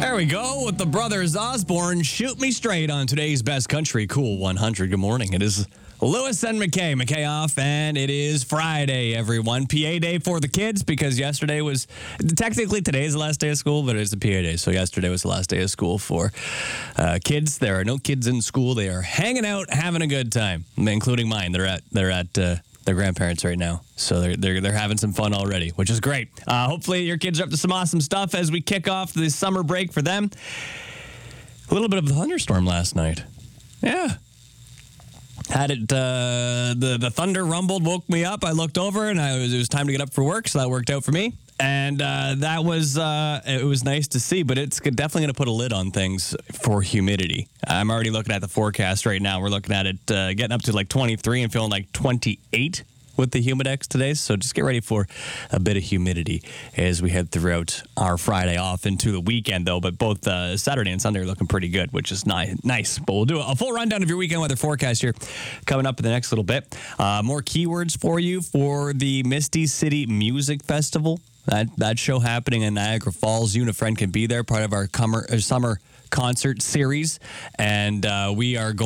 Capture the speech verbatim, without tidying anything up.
There we go with the Brothers Osborne. Shoot me straight on today's Best Country Cool one hundred. Good morning. It is Lewis and McKay. McKay off, and it is Friday, everyone. P A day for the kids because yesterday was, technically today is the last day of school, but it's a P A day. So yesterday was the last day of school for uh, kids. There are no kids in school. They are hanging out, having a good time, including mine. They're at, they're at, uh, their grandparents right now. So they're, they're, they're having some fun already, which is great. Uh, hopefully your kids are up to some awesome stuff as we kick off the summer break for them. A little bit of a thunderstorm last night. Yeah. Had it, uh, the, the thunder rumbled, woke me up. I looked over and I was, it was time to get up for work. So that worked out for me. And uh, that was, uh, it was nice to see, but it's definitely going to put a lid on things for humidity. I'm already looking at the forecast right now. We're looking at it uh, getting up to like twenty-three and feeling like twenty-eight with the Humidex today. So just get ready for a bit of humidity as we head throughout our Friday off into the weekend, though. But both uh, Saturday and Sunday are looking pretty good, which is ni- nice. But we'll do a full rundown of your weekend weather forecast here coming up in the next little bit. Uh, more keywords for you for the Misty City Music Festival. That that show happening in Niagara Falls. You and a friend can be there, part of our summer, summer concert series. And uh, we are going